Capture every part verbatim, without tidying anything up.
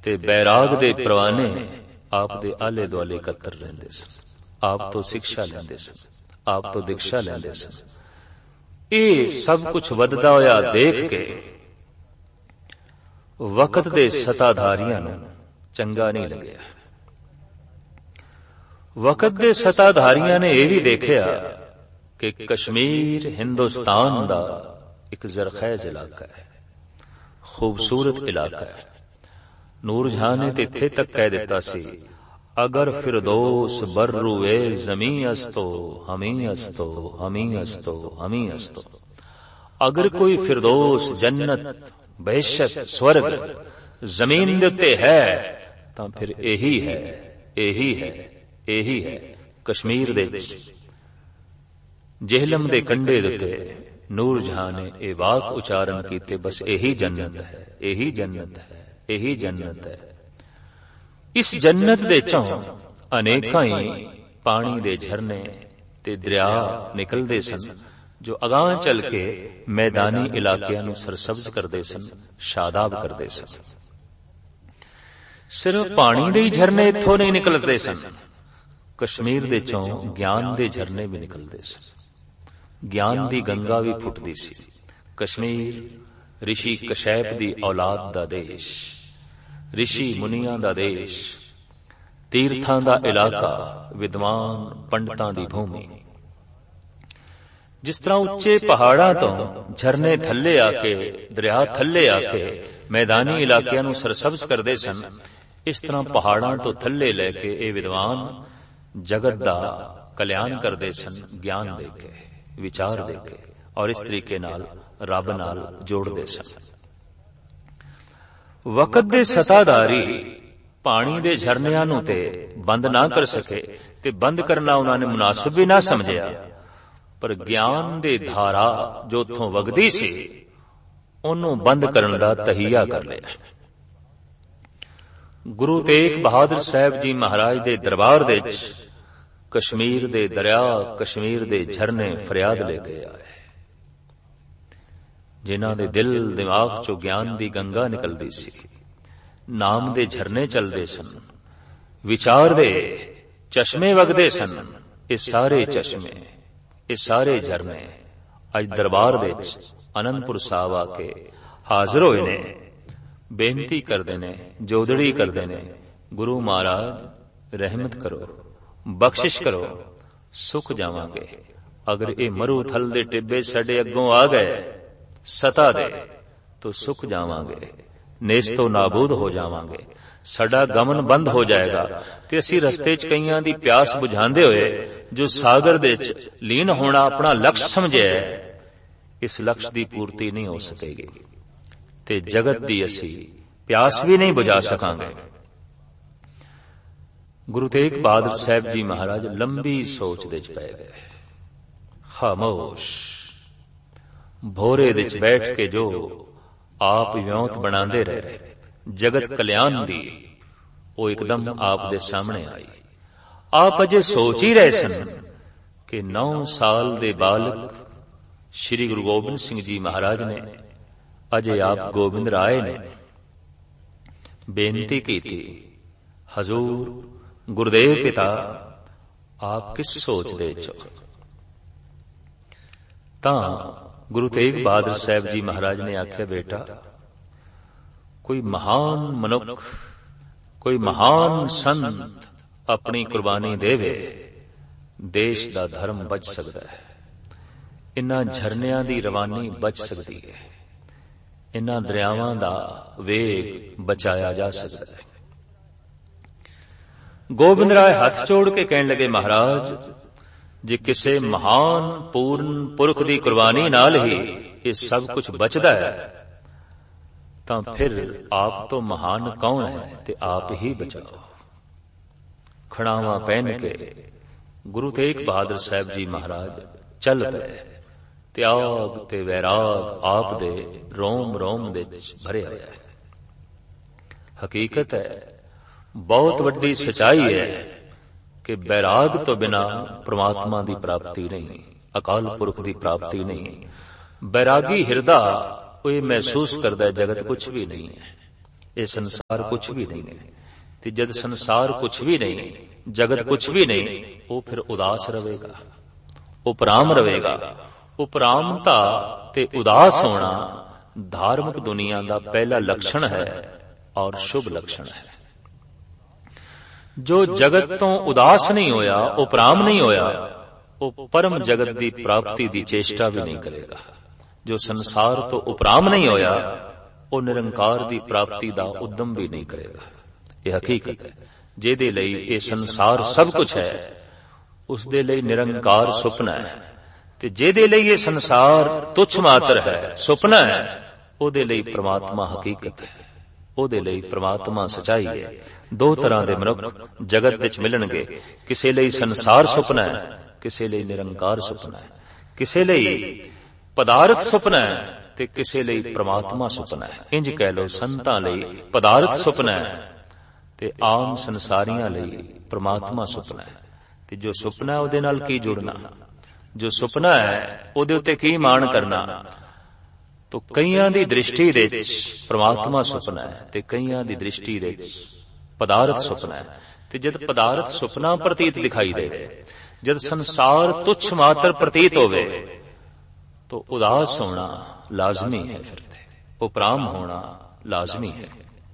ਤੇ ਬੈਰਾਗ ਦੇ ਪ੍ਰਵਾਨੇ ਆਪ ਦੇ ਆਲੇ ਦੁਆਲੇ ਇਕੱਤਰ ਰਹਿੰਦੇ ਸਨ। ਆਪ ਤੋਂ ਸਿੱਖਿਆ ਲੈਂਦੇ ਸਨ, ਆਪ ਤੋਂ ਦੀਕਸ਼ਾ ਲੈਂਦੇ ਸਨ। ਇਹ ਸਭ ਕੁਝ ਵੱਧਦਾ ਹੋਇਆ ਦੇਖ ਕੇ ਵਕਤ ਦੇ ਸਤਾਧਾਰੀਆਂ ਨੂੰ ਚੰਗਾ ਨਹੀਂ ਲੱਗਿਆ। ਵਕਤ ਦੇ ਸਤਾਧਾਰੀਆਂ ਨੇ ਇਹ ਵੀ ਦੇਖਿਆ ਕਿ ਕਸ਼ਮੀਰ ਹਿੰਦੁਸਤਾਨ ਦਾ ਇੱਕ ਜ਼ਰਖੈਜ਼ ਇਲਾਕਾ ਹੈ, ਖੂਬਸੂਰਤ ਇਲਾਕਾ ਹੈ। ਨੂਰ ਜਹਾਂ ਨੇ ਤੇ ਇੱਥੇ ਤੱਕ ਕਹਿ ਦਿੱਤਾ ਸੀ, ਅਗਰ ਫਿਰਦੌਸ ਬਰੂਏ ਜ਼ਮੀਂ ਅਸਤੋ ਹਮੀ ਅਸਤੋ ਹਮੀ ਅਸਤੋ ਹਮੀ ਅਸਤੋ। ਅਗਰ ਕੋਈ ਫਿਰਦੌਸ ਜੰਨਤ ਬਹਿਸ਼ਤ ਸਵਰਗ ਜ਼ਮੀਨ ਦੇ ਉੱਤੇ ਹੈ ਤਾਂ ਫਿਰ ਇਹੀ ਹੈ, ਇਹੀ ਹੈ, ਇਹੀ ਹੈ। ਕਸ਼ਮੀਰ ਦੇ ਜਿਹਲਮ ਦੇ ਕੰਢੇ ਦੇ ਉੱਤੇ ਨੂਰ ਜਹਾਂ ਨੇ ਇਹ ਵਾਕ ਉਚਾਰਨ ਕੀਤੇ, ਬਸ ਇਹੀ ਜੰਨਤ ਹੈ, ਇਹੀ ਜੰਨਤ ਹੈ, ਇਹੀ ਜੰਨਤ ਹੈ। ਇਸ ਜੰਨਤ ਦੇ ਚੋਂ ਅਨੇਕਾਂ ਹੀ ਪਾਣੀ ਦੇ ਝਰਨੇ ਤੇ ਦਰਿਆ ਨਿਕਲਦੇ ਸਨ, ਜੋ ਅਗਾਂਹ ਚੱਲ ਕੇ ਮੈਦਾਨੀ ਇਲਾਕਿਆਂ ਨੂੰ ਸਰਸਬਜ਼ ਕਰਦੇ ਸਨ, ਸ਼ਾਦਾਬ ਕਰਦੇ ਸਨ। ਸਿਰਫ ਪਾਣੀ ਦੇ ਹੀ ਝਰਨੇ ਇੱਥੋਂ ਨਹੀਂ ਨਿਕਲਦੇ ਸਨ, ਕਸ਼ਮੀਰ ਦੇ ਚੋਂ ਗਿਆਨ ਦੇ ਝਰਨੇ ਵੀ ਨਿਕਲਦੇ ਸਨ। ਗਿਆਨ ਦੀ ਗੰਗਾ ਵੀ ਫੁੱਟਦੀ ਸੀ। ਕਸ਼ਮੀਰ ਰਿਸ਼ੀ ਕਸ਼ੈਪ ਦੀ ਔਲਾਦ ਦਾ ਦੇਸ਼, ਰਿਸ਼ੀ ਮੁਨੀਆਂ ਦਾ ਦੇਸ਼, ਤੀਰਥਾਂ ਦਾ ਇਲਾਕਾ, ਵਿਦਵਾਨ ਪੰਡਤਾਂ ਦੀ ਭੂਮੀ। ਜਿਸ ਤਰ੍ਹਾਂ ਉੱਚੇ ਪਹਾੜਾਂ ਤੋਂ ਝਰਨੇ ਥੱਲੇ ਆ ਕੇ, ਦਰਿਆ ਥੱਲੇ ਆ ਕੇ ਮੈਦਾਨੀ ਇਲਾਕਿਆਂ ਨੂੰ ਸਰਸਬਜ਼ ਕਰਦੇ ਸਨ, ਇਸ ਤਰ੍ਹਾਂ ਪਹਾੜਾਂ ਤੋਂ ਥੱਲੇ ਲੈ ਕੇ ਇਹ ਵਿਦਵਾਨ ਜਗਤ ਦਾ ਕਲਿਆਣ ਕਰਦੇ ਸਨ, ਗਿਆਨ ਦੇ ਕੇ, ਵਿਚਾਰ ਦੇ ਕੇ, ਔਰ ਇਸ ਤਰੀਕੇ ਨਾਲ ਰੱਬ ਨਾਲ ਜੋੜਦੇ ਸਨ। ਵਕਤ ਦੇ ਸਤਾਧਾਰੀ ਪਾਣੀ ਦੇ ਝਰਨਿਆਂ ਨੂੰ ਤੇ ਬੰਦ ਨਾ ਕਰ ਸਕੇ, ਤੇ ਬੰਦ ਕਰਨਾ ਉਹਨਾਂ ਨੇ ਮੁਨਾਸਿਬ ਵੀ ਨਾ ਸਮਝਿਆ, ਪਰ ਗਿਆਨ ਦੇ ਧਾਰਾ ਜੋ ਉੱਥੋਂ ਵਗਦੀ ਸੀ ਉਹਨੂੰ ਬੰਦ ਕਰਨ ਦਾ ਤਹੀਆ ਕਰ ਲਿਆ। ਗੁਰੂ ਤੇਗ ਬਹਾਦਰ ਸਾਹਿਬ ਜੀ ਮਹਾਰਾਜ ਦੇ ਦਰਬਾਰ ਦੇ ਵਿੱਚ ਕਸ਼ਮੀਰ ਦੇ ਦਰਿਆ, ਕਸ਼ਮੀਰ ਦੇ ਝਰਨੇ ਫਰਿਆਦ ਲੈ ਕੇ ਆਏ। ਜਿਨ੍ਹਾਂ ਦੇ ਦਿਲ ਦਿਮਾਗ ਚੋਂ ਗਿਆਨ ਦੀ ਗੰਗਾ ਨਿਕਲਦੀ ਸੀ, ਨਾਮ ਦੇ ਝਰਨੇ ਚੱਲਦੇ ਸਨ, ਵਿਚਾਰ ਦੇ ਚਸ਼ਮੇ ਵਗਦੇ ਸਨ, ਇਹ ਸਾਰੇ ਚਸ਼ਮੇ, ਇਹ ਸਾਰੇ ਝਰਨੇ ਅੱਜ ਦਰਬਾਰ ਦੇ ਵਿੱਚ ਅਨੰਦਪੁਰ ਸਾਹਿਬ ਆ ਕੇ ਹਾਜ਼ਰ ਹੋਏ ਨੇ। ਬੇਨਤੀ ਕਰਦੇ ਨੇ, ਜੋਦੜੀ ਕਰਦੇ ਨੇ, ਗੁਰੂ ਮਹਾਰਾਜ ਰਹਿਮਤ ਕਰੋ, ਬਖਸ਼ਿਸ਼ ਕਰੋ, ਸੁੱਖ ਜਾਵਾਂਗੇ। ਅਗਰ ਇਹ ਮਰੂ ਥਲ ਦੇ ਟਿੱਬੇ ਸਾਡੇ ਅੱਗੋਂ ਆ ਗਏ ਸਤਾ ਦੇ, ਤਾਂ ਸੁੱਕ ਜਾਵਾਂਗੇ, ਨੇਸਤੋ ਨਾਬੂਦ ਹੋ ਜਾਵਾਂਗੇ, ਸਾਡਾ ਗਮਨ ਬੰਦ ਹੋ ਜਾਏਗਾ, ਤੇ ਅਸੀਂ ਰਸਤੇ 'ਚ ਕਈਆਂ ਦੀ ਪਿਆਸ ਬੁਝਾਉਂਦੇ ਹੋਏ ਜੋ ਸਾਗਰ ਦੇ 'ਚ ਲੀਨ ਹੋਣਾ ਆਪਣਾ ਲਕਸ਼ ਸਮਝਿਆ, ਇਸ ਲਕਸ਼ ਦੀ ਪੂਰਤੀ ਨਹੀਂ ਹੋ ਸਕੇਗੀ, ਤੇ ਜਗਤ ਦੀ ਅਸੀਂ ਪਿਆਸ ਵੀ ਨਹੀਂ ਬੁਝਾ ਸਕਾਂਗੇ। ਗੁਰੂ ਤੇਗ ਬਹਾਦਰ ਸਾਹਿਬ ਜੀ ਮਹਾਰਾਜ ਲੰਬੀ ਸੋਚ ਦੇ 'ਚ ਪੈ ਗਏ। ਖਾਮੋਸ਼ ਭੋਰੇ ਦੇ 'ਚ ਬੈਠ ਕੇ ਜੋ ਆਪ ਵਿਉਂਤ ਬਣਾਉਂਦੇ ਰਹੇ ਜਗਤ ਕਲਿਆਣ ਦੀ, ਉਹ ਇੱਕਦਮ ਆਪ ਦੇ ਸਾਹਮਣੇ ਆਈ। ਆਪ ਅਜੇ ਸੋਚ ਹੀ ਰਹੇ ਸਨ ਕਿ ਨੌ ਸਾਲ ਦੇ ਬਾਲਕ ਸ਼੍ਰੀ ਗੁਰੂ ਗੋਬਿੰਦ ਸਿੰਘ ਜੀ ਮਹਾਰਾਜ ਨੇ, ਅਜੇ ਆਪ ਗੋਬਿੰਦ ਰਾਏ ਨੇ, ਬੇਨਤੀ ਕੀਤੀ, ਹਜ਼ੂਰ ਗੁਰਦੇਵ ਪਿਤਾ ਆਪ ਕਿਸ ਸੋਚ ਦੇ 'ਚ? ਤਾਂ ਗੁਰੂ ਤੇਗ ਬਹਾਦਰ ਸਾਹਿਬ ਜੀ ਮਹਾਰਾਜ ਨੇ ਆਖਿਆ, ਬੇਟਾ ਕੋਈ ਮਹਾਨ ਮਨੁੱਖ, ਕੋਈ ਮਹਾਨ ਸੰਤ ਆਪਣੀ ਕੁਰਬਾਨੀ ਦੇਵੇ, ਦੇਸ਼ ਦਾ ਧਰਮ ਬਚ ਸਕਦਾ ਹੈ, ਇਨ੍ਹਾਂ ਝਰਨਿਆਂ ਦੀ ਰਵਾਨੀ ਬਚ ਸਕਦੀ ਹੈ, ਇਨ੍ਹਾਂ ਦਰਿਆਵਾਂ ਦਾ ਵੇਗ ਬਚਾਇਆ ਜਾ ਸਕਦਾ ਹੈ। ਗੋਬਿੰਦ ਰਾਏ ਹੱਥ ਜੋੜ ਕੇ ਕਹਿਣ ਲੱਗੇ, ਮਹਾਰਾਜ ਜੇ ਕਿਸੇ ਮਹਾਨ ਪੂਰਨ ਪੁਰਖ ਦੀ ਕੁਰਬਾਨੀ ਨਾਲ ਹੀ ਇਹ ਸਭ ਕੁਝ ਬਚਦਾ ਹੈ, ਤਾਂ ਫਿਰ ਆਪ ਤੋਂ ਮਹਾਨ ਕੌਣ ਹੈ, ਤੇ ਆਪ ਹੀ ਬਚਾਓ। ਖੜਾਵਾਂ ਪਹਿਨ ਕੇ ਗੁਰੂ ਤੇਗ ਬਹਾਦਰ ਸਾਹਿਬ ਜੀ ਮਹਾਰਾਜ ਚੱਲ ਪਏ। ਤਿਆਗ ਤੇ ਵੈਰਾਗ ਆਪ ਦੇ ਰੋਮ ਰੋਮ ਵਿੱਚ ਭਰਿਆ ਹੋਇਆ ਹੈ। ਹਕੀਕਤ ਹੈ, ਬਹੁਤ ਵੱਡੀ ਸਚਾਈ ਹੈ ਕਿ ਬੈਰਾਗ ਤੋਂ ਬਿਨਾ ਪ੍ਰਮਾਤਮਾ ਦੀ ਪ੍ਰਾਪਤੀ ਨਹੀਂ, ਅਕਾਲ ਪੁਰਖ ਦੀ ਪ੍ਰਾਪਤੀ ਨਹੀਂ। ਬੈਰਾਗੀ ਹਿਰਦਾ ਉਹ ਇਹ ਮਹਿਸੂਸ ਕਰਦਾ ਹੈ ਜਗਤ ਕੁਛ ਵੀ ਨਹੀਂ ਹੈ, ਇਹ ਸੰਸਾਰ ਕੁਛ ਵੀ ਨਹੀਂ ਹੈ। ਤੇ ਜਦ ਸੰਸਾਰ ਕੁਛ ਵੀ ਨਹੀਂ, ਜਗਤ ਕੁਛ ਵੀ ਨਹੀਂ, ਉਹ ਫਿਰ ਉਦਾਸ ਰਹੇਗਾ, ਉਪਰਾਮ ਰਹੇਗਾ। ਉਪਰਾਮਤਾ ਤੇ ਉਦਾਸ ਹੋਣਾ ਧਾਰਮਿਕ ਦੁਨੀਆ ਦਾ ਪਹਿਲਾ ਲੱਛਣ ਹੈ ਔਰ ਸ਼ੁਭ ਲੱਛਣ ਹੈ। ਜੋ ਜਗਤ ਤੋਂ ਉਦਾਸ ਨਹੀਂ ਹੋਇਆ, ਉਪਰਾਮ ਨਹੀਂ ਹੋਇਆ, ਉਹ ਪਰਮ ਜਗਤ ਦੀ ਪ੍ਰਾਪਤੀ ਦੀ ਚੇਸ਼ਟਾ ਵੀ ਨਹੀਂ ਕਰੇਗਾ। ਜੋ ਸੰਸਾਰ ਤੋਂ ਉਪਰਾਮ ਨਹੀਂ ਹੋਇਆ, ਉਹ ਨਿਰੰਕਾਰ ਦੀ ਪ੍ਰਾਪਤੀ ਦਾ ਉਦਮ ਵੀ ਨਹੀਂ ਕਰੇਗਾ। ਇਹ ਹਕੀਕਤ ਹੈ। ਜਿਹਦੇ ਲਈ ਇਹ ਸੰਸਾਰ ਸਭ ਕੁਝ ਹੈ, ਉਸ ਦੇ ਲਈ ਨਿਰੰਕਾਰ ਸੁਪਨਾ ਹੈ। ਤੇ ਜਿਹਦੇ ਲਈ ਇਹ ਸੰਸਾਰ ਤੁੱਛ ਮਾਤਰ ਹੈ, ਸੁਪਨਾ ਹੈ, ਉਹਦੇ ਲਈ ਪ੍ਰਮਾਤਮਾ ਹਕੀਕਤ ਹੈ, ਉਹਦੇ ਲਈ ਪ੍ਰਮਾਤਮਾ ਸਚਾਈ ਹੈ। ਦੋ ਤਰ੍ਹਾਂ ਦੇ ਮਨੁੱਖ ਜਗਤ ਵਿੱਚ ਮਿਲਣਗੇ। ਕਿਸੇ ਲਈ ਸੰਸਾਰ ਸੁਪਨਾ ਹੈ, ਕਿਸੇ ਲਈ ਨਿਰੰਕਾਰ ਸੁਪਨਾ ਹੈ। ਕਿਸੇ ਲਈ ਪਦਾਰਥ ਸੁਪਨਾ ਹੈ ਤੇ ਕਿਸੇ ਲਈ ਪ੍ਰਮਾਤਮਾ ਸੁਪਨਾ ਹੈ। ਇੰਜ ਕਹਿ ਲਓ, ਸੰਤਾਂ ਲਈ ਪਦਾਰਥ ਸੁਪਨਾ ਹੈ ਤੇ ਆਮ ਸੰਸਾਰੀਆਂ ਲਈ ਪ੍ਰਮਾਤਮਾ ਸੁਪਨਾ ਹੈ। ਤੇ ਜੋ ਸੁਪਨਾ ਉਹਦੇ ਨਾਲ ਕੀ ਜੁੜਨਾ, ਜੋ ਸੁਪਨਾ ਹੈ ਉਹਦੇ ਉੱਤੇ ਕੀ ਮਾਣ ਕਰਨਾ। ਤੋ ਕਈਆਂ ਦੀ ਦ੍ਰਿਸ਼ਟੀ ਦੇ ਵਿੱਚ ਪ੍ਰਮਾਤਮਾ ਸੁਪਨਾ ਹੈ ਤੇ ਕਈਆਂ ਦੀ ਦ੍ਰਿਸ਼ਟੀ ਦੇ ਵਿੱਚ ਪਦਾਰਥ ਸੁਪਨਾ ਹੈ। ਤੇ ਜਦ ਪਦਾਰਥ ਸੁਪਨਾ ਪ੍ਰਤੀਤ ਦਿਖਾਈ ਦੇਵੇ, ਜਦ ਸੰਸਾਰ ਤੁੱਛ ਮਾਤਰ ਪ੍ਰਤੀਤ ਹੋਵੇ, तो उदास होना लाजमी है, फिर उपराम होना लाजमी है।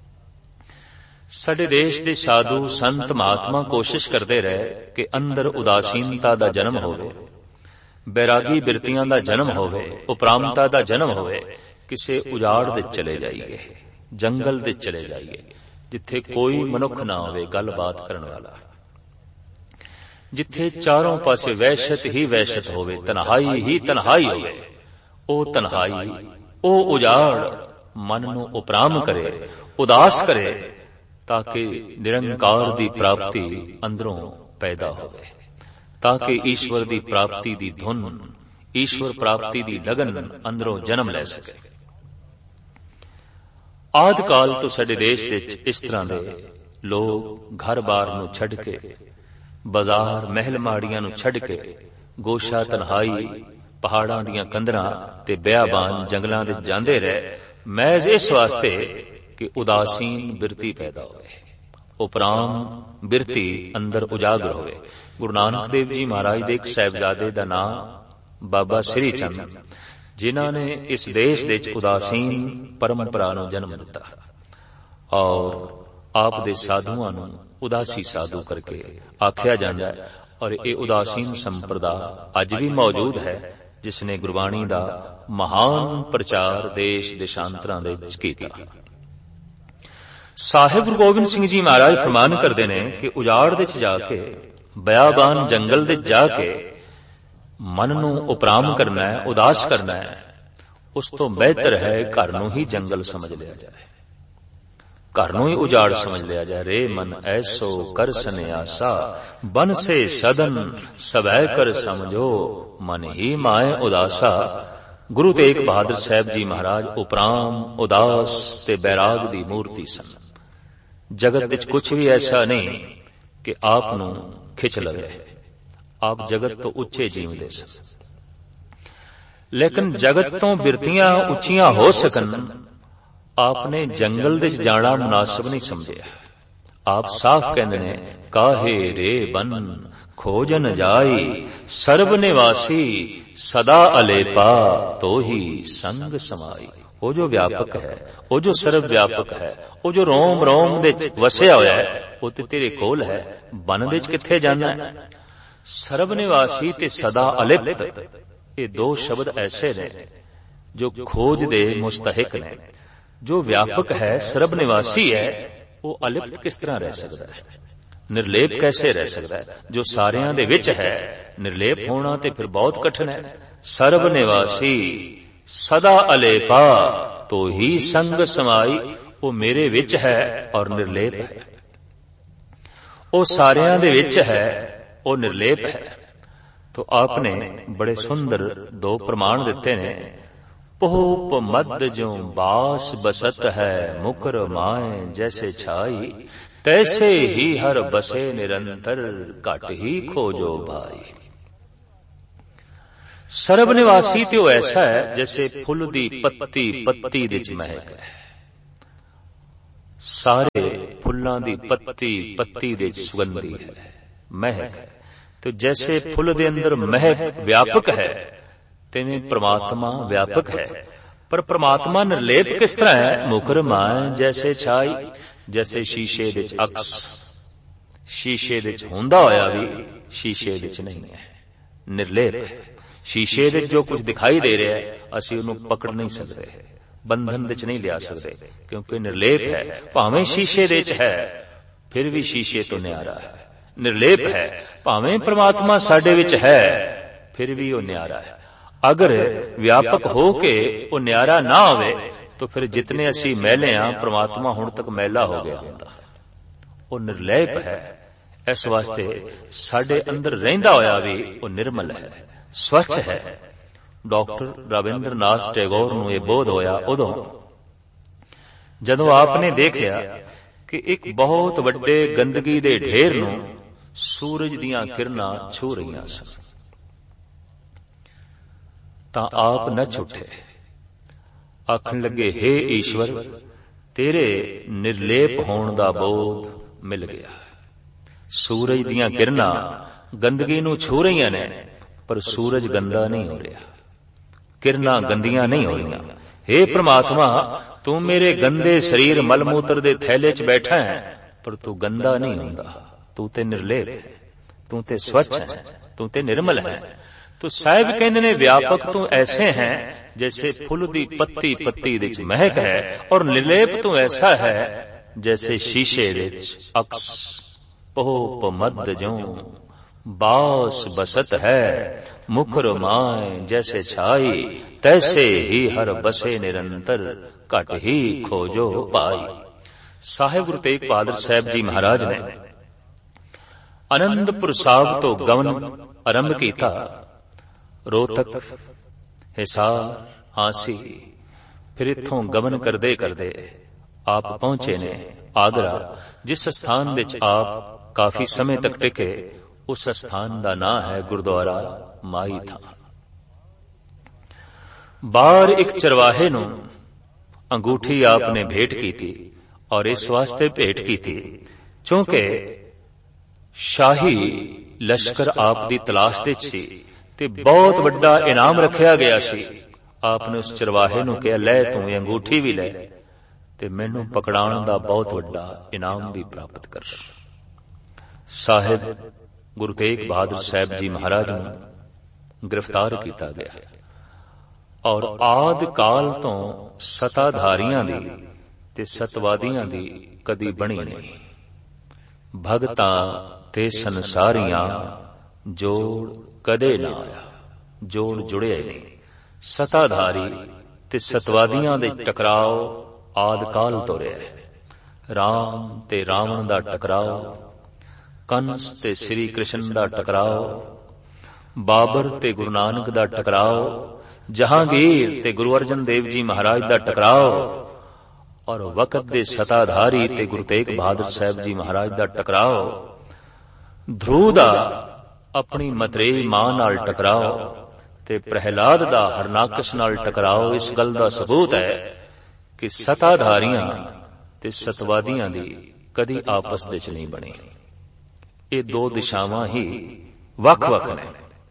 साडे देश दे साधु संत महात्मा कोशिश करते रहे कि अंदर उदासीनता दा जन्म होवे, बैरागी बिरतियां दा जन्म होवे, उपरामता दा जन्म होवे। किसे उजाड़ दे चले जाइए, जंगल दे चले जाइए, जिथे कोई मनुख ना होवे गलबात करन वाला, जिथे चारों पासे वहशत ही वहशत होवे, तन्हाई ही तन्हाई होवे। ओ तन्हाई, ओ उजाड़ मन नू उपराम करे, उदास करे, ताकि निरंकार दी प्राप्ति अंदरों पैदा होवे, ताकि ईश्वर दी प्राप्ति दी धुन, ईश्वर प्राप्ति दी लगन अंदरों जन्म ले सके। आदि काल तो साडे देश विच इस तरह दे लोग घर बार नू छड्ड के, बाजार महल माड़ियां नू छड्ड के, गोशा तन्हाई पहाड़ां दियां कंदरां ते बियाबान जंगलां दे जांदे रहे, महज इस वास्ते कि उदासीन बिरती पैदा होवे, उपराम बिरती अंदर उजागर होवे। गुरु नानक देव जी महाराज दे एक साहिबजादे दा नाम बाबा श्री चंद, जिन्हां ने इस देश दे उदासीन परंपरा नू जन्म दिता और आप दे साधुआं नू उदासी साधु करके आख्या जांदा है। और ये उदासीन संप्रदा अज भी मौजूद है, जिसने गुरबाणी दा महान प्रचार देश देशांतरां दे विच कीता। साहिब गुरु गोबिंद सिंह जी महाराज फरमान करते ने कि उजाड़ दे च जाके, बयाबान जंगल दे जाके मन नू उपराम करना है, उदास करना है, उस तो बेहतर है घर नू ही जंगल समझ लिया जाए, घर नू ही उजाड़ समझ लिया जाए। रे मन ऐसो कर सन्यासा, बन से सदन सबै कर समझो, मन ही माए उदासा। गुरु तेग बहादुर साहब जी महाराज उपराम, उदास ते बैराग दी मूर्ति सन। जगत विच कुछ भी ऐसा नहीं कि आप नू खिच लवे, आप जगत तो उच्चे जीवदे सन, लेकिन जगत तो बिरतियां उच्चियां हो सकन, आपने जंगल दे जाना मुनासिब नहीं समझिया। आप साफ कहंदे ने, काहे रे बन खोजन जाई, सर्व निवासी सदा अलेपा, तो ही संग समाई। वो जो व्यापक है, वो जो सर्व व्यापक है, वो जो रोम रोम दे वसिया होया है, वो ते तेरे कोल है, बन दे किथे जाना है। सर्व निवासी ते सदा अलिप्त, ये दो शब्द ऐसे ने जो खोज दे मुस्तहिक ने। जो व्यापक है, सर्व निवासी है, वो अलिप्त किस तरह रह सकता है, निर्लेप कैसे रह सकता है। जो सारियां दे विच है, निर्लेप होना ते फिर बहुत कठिन है। सर्व निवासी सदा अलेपा, तो ही संग समाई, वो मेरे विच है और निर्लेप है, वो सारियां दे विच है, वो निर्लेप है। तो आपने बड़े सुंदर दो प्रमाण दिते ने। पोप मद जो बास बसत है, मुकर माए जैसे छाई, तैसे ही हर बसे निरंतर, घट ही खोजो भाई। सर्व निवासी तो ऐसा है जैसे फुल दी पत्ती पत्ती दे च महक है, ਸਾਰੇ ਫੁੱਲਾਂ ਦੀ ਪੱਤੀ ਪੱਤੀ ਦੇ ਸੁਗੰਧੀ ਹੈ, ਮਹਿਕ ਹੈ। ਤੇ ਜੈਸੇ ਫੁੱਲ ਦੇ ਅੰਦਰ ਮਹਿਕ ਵਿਆਪਕ ਹੈ, ਤਿਵੇਂ ਪ੍ਰਮਾਤਮਾ ਵਿਆਪਕ ਹੈ। ਪਰ ਪ੍ਰਮਾਤਮਾ ਨਿਰਲੇਪ ਕਿਸ ਤਰ੍ਹਾਂ ਹੈ? ਮੁਕਰ ਮਾਏ ਜੈਸੇ ਛਾਈ, ਜੈਸੇ ਸ਼ੀਸ਼ੇ ਵਿੱਚ ਅਕਸ, ਸ਼ੀਸ਼ੇ ਵਿੱਚ ਹੁੰਦਾ ਹੋਇਆ ਵੀ ਸ਼ੀਸ਼ੇ ਵਿੱਚ ਨਹੀਂ ਹੈ, ਨਿਰਲੇਪ ਹੈ। ਸ਼ੀਸ਼ੇ ਵਿੱਚ ਜੋ ਕੁਝ ਦਿਖਾਈ ਦੇ ਰਿਹਾ ਹੈ, ਅਸੀਂ ਉਹਨੂੰ ਪਕੜ ਨਹੀਂ ਸਕਦੇ, ਬੰਧਨ ਵਿੱਚ ਨਹੀਂ ਲਿਆ ਸਕਦੇ, ਕਿਉਂਕਿ ਨਿਰਲੇਪ ਹੈ। ਭਾਵੇਂ ਸ਼ੀਸ਼ੇ ਦੇ ਵਿੱਚ ਹੈ, ਫਿਰ ਵੀ ਸ਼ੀਸ਼ੇ ਤੋਂ ਨਿਆਰਾ ਹੈ, ਨਿਰਲੇਪ ਹੈ। ਭਾਵੇਂ ਪ੍ਰਮਾਤਮਾ ਸਾਡੇ ਵਿੱਚ ਹੈ, ਫਿਰ ਵੀ ਉਹ ਨਿਆਰਾ ਹੈ। ਅਗਰ ਵਿਆਪਕ ਹੋ ਕੇ ਉਹ ਨਿਆਰਾ ਨਾ ਹੋਵੇ ਤਾਂ ਫਿਰ ਜਿਤਨੇ ਅਸੀਂ ਮੈਲੇ ਹਾਂ, ਪ੍ਰਮਾਤਮਾ ਹੁਣ ਤੱਕ ਮੈਲਾ ਹੋ ਗਿਆ ਹੁੰਦਾ। ਉਹ ਨਿਰਲੇਪ ਹੈ। ਇਸ ਵਾਸਤੇ ਸਾਡੇ ਅੰਦਰ ਰਹਿੰਦਾ ਹੋਇਆ ਵੀ ਉਹ ਨਿਰਮਲ ਹੈ, ਸਵੱਛ ਹੈ। ਡਾਕਟਰ ਰਵਿੰਦਰ ਨਾਥ ਟੈਗੋਰ ਨੂੰ ਇਹ ਬੋਧ ਹੋਇਆ ਉਦੋਂ ਜਦੋਂ ਆਪਨੇ ਦੇਖਿਆ ਕਿ ਇੱਕ ਬਹੁਤ ਵੱਡੇ ਗੰਦਗੀ ਦੇ ਢੇਰ ਨੂੰ ਸੂਰਜ ਦੀਆਂ ਕਿਰਨਾਂ ਛੂ ਰਹੀਆਂ ਸਨ। ਤਾਂ ਆਪ ਨੱਚ ਉੱਠੇ, ਆਖਣ ਲੱਗੇ, ਹੇ ਈਸ਼ਵਰ, ਤੇਰੇ ਨਿਰਲੇਪ ਹੋਣ ਦਾ ਬੋਧ ਮਿਲ ਗਿਆ। ਸੂਰਜ ਦੀਆਂ ਕਿਰਨਾਂ ਗੰਦਗੀ ਨੂੰ ਛੂ ਰਹੀਆਂ ਨੇ, ਪਰ ਸੂਰਜ ਗੰਦਾ ਨਹੀਂ ਹੋ ਰਿਹਾ, ਕਿਰਨਾਂ ਗੰਦੀਆਂ ਨਹੀਂ ਹੋ ਰਹੀਆਂ। ਹੇ ਪ੍ਰਮਾਤਮਾ, ਤੂੰ ਮੇਰੇ ਗੰਦੇ ਸਰੀਰ ਮਲ ਮੂਤਰ ਦੇ ਥੈਲੇ 'ਚ ਬੈਠਾ ਹੈ, ਪਰ ਤੂੰ ਗੰਦਾ ਨਹੀਂ ਹੁੰਦਾ। ਤੂੰ ਤੇ ਨਿਰਲੇਪ ਹੈ, ਤੂੰ ਤੇ ਸਵੱਛ ਹੈ, ਤੂੰ ਤੇ ਨਿਰਮਲ ਹੈ। तो साहिब कहते ने व्यापक तो ऐसे हैं जैसे फुल दी पत्ती पत्ती विच महक है, और निर्लेप तो ऐसा है जैसे शीशे विच अक्स पोप मद जो बास बसत है। मुखर माए जैसे छाई, तैसे ही हर बसे निरंतर, घट ही खोजो पाई। साहिब गुरु तेग बहादुर साहब जी महाराज ने आनंदपुर साहब तो गमन आरंभ किया। रोहतक, हिसार, हांसी, फिर इत्थों गमन करदे करदे आप पहुंचे ने आगरा, जिस स्थान विच आप काफी समय तक टिके। उस स्थान का नाम है गुरुद्वारा माई था। बाहर एक चरवाहे नूं अंगूठी आपने भेंट की थी, और इस वास्ते भेंट की थी क्योंकि शाही लश्कर आप दी तलाश विच सी ते बहुत वड्डा इनाम रखिया गया सी। आपने उस चरवाहे नूं कहा, लै तूं ये अंगूठी भी लै ते मैनूं पकड़ाण दा बहुत वड्डा इनाम भी प्राप्त कर। साहिब गुरु तेग बहादुर साहब जी महाराज नूं गिरफ्तार किया गया, और आद काल तो सताधारियां दी ते सतवादियां दी कदी बनी नहीं। भगतां ते संसारियां जोड़ कदे ना आया, जोड़ जुड़े नहीं। सताधारी ते सतवादियां दे टकराव आद काल तो रहा। राम ते रावण दा टकराव, कंस ते श्री कृष्ण दा टकराव, बाबर ते गुरु नानक दा टकराव, जहांगीर ते गुरु अर्जन देव जी महाराज दा टकराव, और वक्त दे सताधारी ते गुरु तेग बहादुर साहब जी महाराज दा टकराव। ध्रुव दा अपनी मतरेई मां नाल टकराव ते प्रहलाद दा हरनाकश नाल टकराव इस गल दा सबूत है कि सताधारियां ते सतवादियां दी कदी आपस विच नहीं बनी। ये दो दिशावां ही वख-वख ने।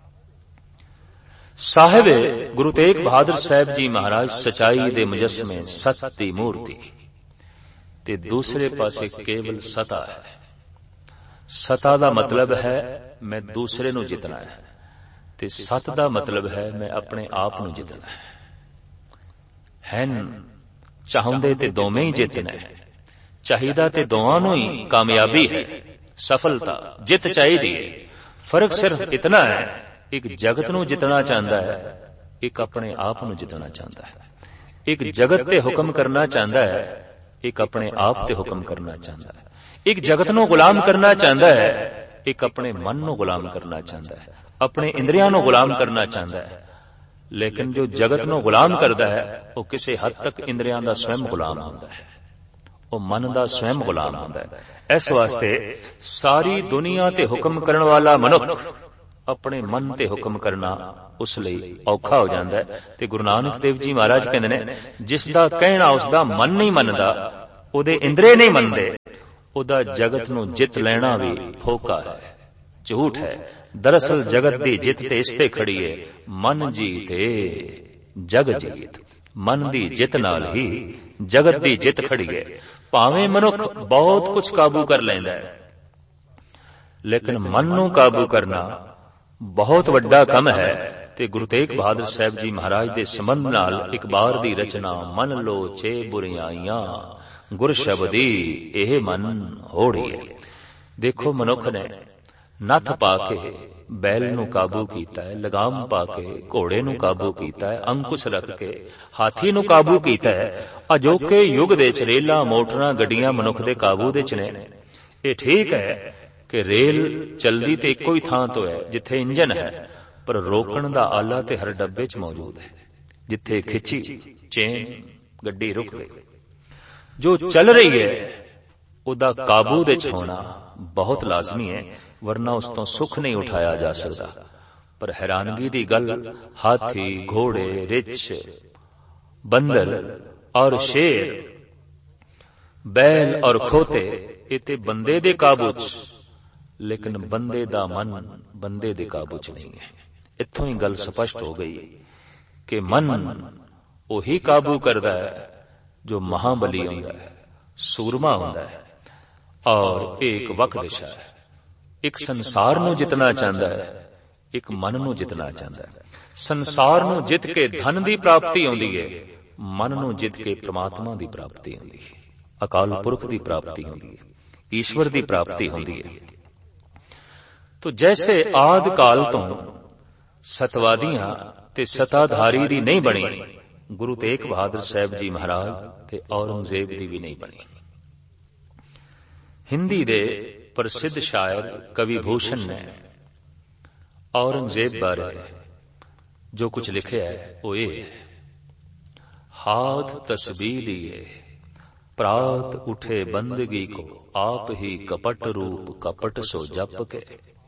साहिब गुरु तेग बहादुर साहब जी महाराज सच्चाई दे मुजस्मे, सत दी मूर्ति, ते दूसरे पासे केवल सता है। सता दा मतलब है मैं दूसरे नूं जितना है, ते सत दा मतलब है मैं अपने आप नूं जितना है। हैन चाहुंदे ते दोवें ही जितना है, चाहिदा ते दोवां नूं ही कामयाबी है, सफलता जित चाहिदी है। फर्क सिर्फ इतना है, एक जगत नूं जितना चाहता है, एक अपने आप नूं जितना चाहता है। एक जगत ते हुक्म करना चाहता है, एक अपने आप ते हुक्म करना चाहता है। एक जगत नूं गुलाम करना चाहता है, एक अपने मन नूं गुलाम करना चाहता है, अपने इंद्रियां नूं गुलाम करना चाहता है। लेकिन जो जगत नूं गुलाम करता है, वो किसी हद तक इंद्रियां दा स्वयं गुलाम होता है, वो मन दा स्वयं गुलाम होता है। इस वास्ते सारी दुनिया ते हुक्म करने वाला मनुख अपने मन ते हुक्म करना उस लई औखा हो जाता है। ते गुरु नानक देव जी महाराज कहते ने, जिसदा कहना उसदा मन नहीं मनदा, ਉਹਦੇ ਇੰਦਰੇ ਨਹੀਂ ਮੰਨਦੇ, ਉਹਦਾ ਜਗਤ ਨੂੰ ਜਿੱਤ ਲੈਣਾ ਵੀ ਫੋਕਾ ਹੈ, ਝੂਠ ਹੈ। ਦਰਅਸਲ ਜਗਤ ਦੀ ਜਿੱਤ ਤੇ ਇਸ ਤੇ ਖੜੀ ਹੈ, ਮਨ ਜੀਤੇ ਜਗ ਜੀਤ। ਮਨ ਦੀ ਜਿੱਤ ਨਾਲ ਹੀ ਜਗਤ ਦੀ ਜਿੱਤ ਖੜੀ ਹੈ। ਭਾਵੇਂ ਮਨੁੱਖ ਬਹੁਤ ਕੁਝ ਕਾਬੂ ਕਰ ਲੈਂਦਾ ਹੈ, ਲੇਕਿਨ ਮਨ ਨੂੰ ਕਾਬੂ ਕਰਨਾ ਬਹੁਤ ਵੱਡਾ ਕੰਮ ਹੈ। ਤੇ ਗੁਰੂ ਤੇਗ ਬਹਾਦਰ ਸਾਹਿਬ ਜੀ ਮਹਾਰਾਜ ਦੇ ਸੰਬੰਧ ਨਾਲ ਇੱਕ ਬਾਰ ਦੀ ਰਚਨਾ, ਮਨ ਲੋ ਚੇ ਬੁਰਿਆਈਆਂ ਗੁਰ ਸ਼ਬਦੀ ਇਹ ਮਨ ਹੋੜੀਏ। ਦੇਖੋ, ਮਨੁੱਖ ਨੇ ਨੱਥ ਪਾ ਕੇ ਬੈਲ ਨੂੰ ਕਾਬੂ ਕੀਤਾ ਹੈ, ਲਗਾਮ ਪਾ ਕੇ ਘੋੜੇ ਨੂੰ ਕਾਬੂ ਕੀਤਾ ਹੈ, ਅੰਕੁਸ਼ ਰੱਖ ਕੇ ਹਾਥੀ ਨੂੰ ਕਾਬੂ ਕੀਤਾ ਹੈ। ਅਜੋਕੇ ਯੁੱਗ ਦੇ ਚ ਰੇਲਾਂ, ਮੋਟਰਾਂ, ਗੱਡੀਆਂ ਮਨੁੱਖ ਦੇ ਕਾਬੂ ਦੇ ਚ ਨੇ। ਇਹ ਠੀਕ ਹੈ ਕਿ ਰੇਲ ਚਲਦੀ ਤੇ ਇੱਕੋ ਹੀ ਥਾਂ ਤੋਂ ਹੈ ਜਿੱਥੇ ਇੰਜਨ ਹੈ, ਪਰ ਰੋਕਣ ਦਾ ਆਲਾ ਤੇ ਹਰ ਡੱਬੇ ਚ ਮੌਜੂਦ ਹੈ। ਜਿੱਥੇ ਖਿੱਚੀ ਚੇਨ, ਗੱਡੀ ਰੁਕ ਗਈ। ਜੋ ਚੱਲ ਰਹੀ ਹੈ ਉਹਦਾ ਕਾਬੂ ਦੇ ਚ ਹੋਣਾ ਬਹੁਤ ਲਾਜ਼ਮੀ ਹੈ, ਵਰਨਾ ਉਸ ਤੋਂ ਸੁੱਖ ਨਹੀਂ ਉਠਾਇਆ ਜਾ ਸਕਦਾ। ਪਰ ਹੈਰਾਨਗੀ ਦੀ ਗੱਲ, ਹਾਥੀ, ਘੋੜੇ, ਰਿੱਛ, ਬੰਦਰ ਔਰ ਸ਼ੇਰ, ਬੈਲ ਔਰ ਖੋਤੇ, ਇਹ ਤੇ ਬੰਦੇ ਦੇ ਕਾਬੂ ਚ, ਲੇਕਿਨ ਬੰਦੇ ਦਾ ਮਨ ਬੰਦੇ ਦੇ ਕਾਬੂ ਚ ਨਹੀਂ ਹੈ। ਇੱਥੋਂ ਹੀ ਗੱਲ ਸਪਸ਼ਟ ਹੋ ਗਈ ਕਿ ਮਨ ਉਹੀ ਕਾਬੂ ਕਰਦਾ ਹੈ ਜੋ ਮਹਾਬਲੀ ਹੁੰਦਾ ਹੈ, ਸੂਰਮਾ ਹੁੰਦਾ ਹੈ। ਔਰ ਇਹ ਇੱਕ ਵਕ ਦਿਸ਼ਾ ਹੈ। ਇੱਕ ਸੰਸਾਰ ਨੂੰ ਜਿੱਤਣਾ ਚਾਹੁੰਦਾ ਹੈ, ਇੱਕ ਮਨ ਨੂੰ ਜਿੱਤਣਾ ਚਾਹੁੰਦਾ ਹੈ। ਸੰਸਾਰ ਨੂੰ ਜਿੱਤ ਕੇ ਧਨ ਦੀ ਪ੍ਰਾਪਤੀ ਆਉਂਦੀ ਹੈ, ਮਨ ਨੂੰ ਜਿੱਤ ਕੇ ਪ੍ਰਮਾਤਮਾ ਦੀ ਪ੍ਰਾਪਤੀ ਹੁੰਦੀ ਹੈ, ਅਕਾਲ ਪੁਰਖ ਦੀ ਪ੍ਰਾਪਤੀ ਹੁੰਦੀ ਹੈ, ਈਸ਼ਵਰ ਦੀ ਪ੍ਰਾਪਤੀ ਹੁੰਦੀ ਹੈ। ਤੋ ਜੈਸੇ ਆਦਿ ਕਾਲ ਤੋਂ ਸਤਵਾਦੀਆਂ ਤੇ ਸਤਾਧਾਰੀ ਦੀ ਨਹੀਂ ਬਣੀ, ਗੁਰੂ ਤੇਗ ਬਹਾਦਰ ਸਾਹਿਬ ਜੀ ਮਹਾਰਾਜ ਤੇ ਔਰੰਗਜ਼ੇਬ ਦੀ ਵੀ ਨਹੀਂ ਬਣੀ। ਹਿੰਦੀ ਦੇ ਪ੍ਰਸਿੱਧ ਸ਼ਾਇਰ ਕਵੀ ਭੂਸ਼ਣ ਨੇ ਔਰੰਗਜ਼ੇਬ ਬਾਰੇ ਜੋ ਕੁਝ ਲਿਖਿਆ ਹੈ ਉਹ ਇਹ ਹੈ, हाथ तस्बीह लिए प्रात उठे बंदगी को आप ही कपट रूप कपट सो जप के।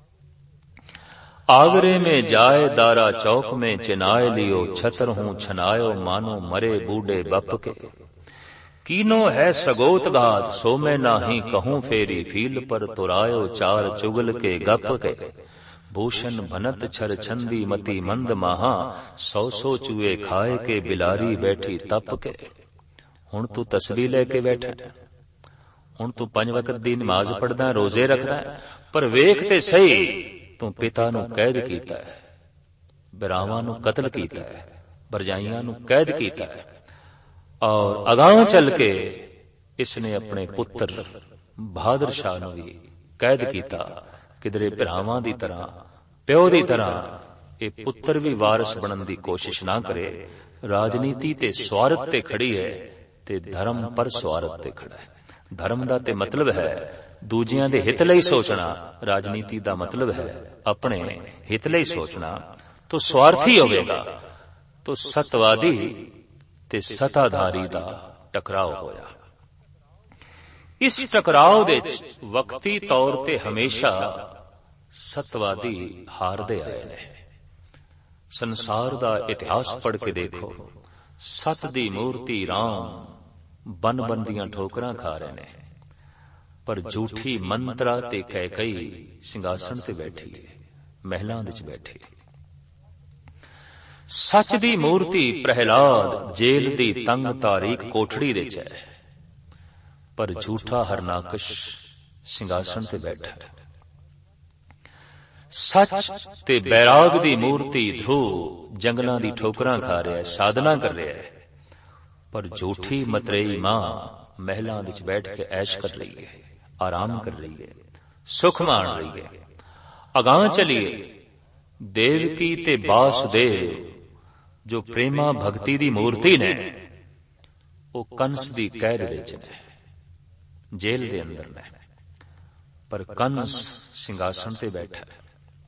आगरे में जाए दारा चौक में चिनाए लियो छतर हूं छनायो मानो मरे बूढ़े बप के। कीनो है सगोत गात सो मैं नाही कहूं फेरी फील पर तुरायो चार चुगल के गप के। भूषण भनत छर छंदी मती मंद महा सौ सौ चूहे खाए के बिलारी बैठी तप के। हुण तू तस्बीह लेके बैठा, हुण तू पंज वक्त दी नमाज पढ़दा, रोजे रखदा, पर वेख ते सही तू पिता नू कैद कीता है, बिरावां नू कतल कीता है, भरजाइयां नू कैद कीता है, और अगां चल के इसने अपने पुत्र बहादुर शाह नू भी कैद कीता। किधरे भरावां दी तरह, प्यो दी तरह ये पुत्र भी वारिस बनन दी कोशिश ना करे। राजनीति ते स्वार्थ ते खड़ी है ते धर्म पर स्वार्थ ते खड़ा है। धर्म दा ते मतलब है दूजियां दे हित लई सोचना, राजनीति दा मतलब है अपने हित लई सोचना। तो स्वार्थी होवेगा तो सतवादी ते सताधारी दा टकराव होया। इस टकराव दे वक्ती तौर ते हमेशा सतवादी हारदे आए ने। संसार दा इतिहास पढ़ के देखो, सत दी मूर्ति राम बन बन दियां ठोकरां खा रहे ने, पर झूठी मंत्रा ते कैकई सिंघासन ते बैठी है, महलां विच बैठी। सच दी मूर्ति प्रहलाद जेल दी तंग तारीक कोठड़ी दे च है, पर झूठा हरनाकश सिंघासन ते बैठा है। सच ते बैराग दी मूर्ति ध्रुव जंगलां दी ठोकरां खा रहा है, साधना कर रहा है, पर झूठी मतरेई मां महलां विच बैठ के ऐश कर रही है, आराम कर रही है, सुख मान रही है। अगां चलिए देवकी ते वासुदेव जो प्रेमा भक्ति दी मूर्ति ने, वो कंस दी कैद विच ने, जेल दे अंदर ने, पर कंस सिंघासन ते बैठा है।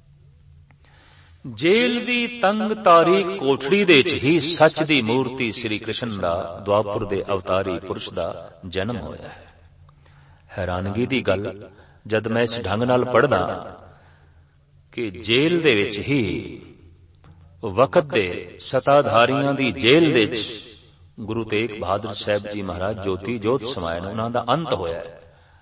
जेल दी तंग तारीक कोठड़ी दे च ही सच दी मूर्ति श्री कृष्ण दा द्वापर दे अवतारी पुरुष दा जन्म होया है। हैरानगी दी गल जद मैं इस ढंग नाल पढ़दा कि जेल दे विच ही वक्त दे सताधारियां दी जेल दे च ਗੁਰੂ ਤੇਗ ਬਹਾਦਰ ਸਾਹਿਬ ਜੀ ਮਹਾਰਾਜ ਜੋਤੀ ਜੋਤ ਸਮਾਏ ਨੇ, ਉਹਨਾਂ ਦਾ ਅੰਤ ਹੋਇਆ ਹੈ।